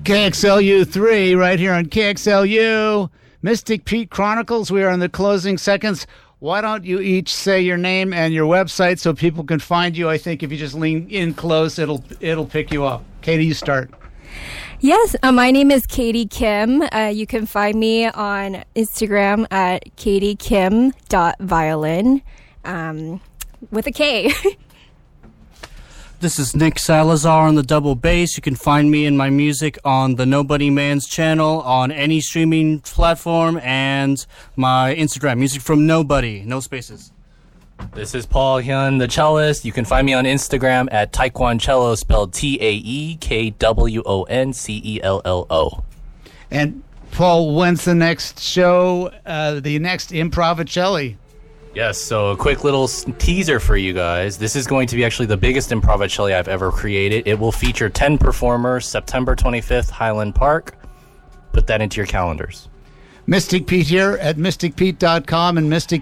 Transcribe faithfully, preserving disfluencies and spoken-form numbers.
K X L U three right here on K X L U. Mystic Pete Chronicles. We are in the closing seconds. Why don't you each say your name and your website so people can find you? I think if you just lean in close, it'll it'll pick you up. Katie, you start. Yes, uh, my name is Katie Kim. Uh, you can find me on Instagram at katie kim dot violin um, with a K. This is Nick Salazar on the double bass. You can find me and my music on the Nobody Man's channel on any streaming platform, and my Instagram, Music from Nobody, no spaces. This is Paul Hyun, the cellist. You can find me on Instagram at Taekwoncello, spelled T A E K W O N C E L L O. And Paul, when's the next show, uh, the next Improvicelli? Yes, so a quick little teaser for you guys. This is going to be actually the biggest Improvicelli I've ever created. It will feature ten performers, September twenty-fifth, Highland Park. Put that into your calendars. Mystic Pete here at mystic pete dot com and Mystic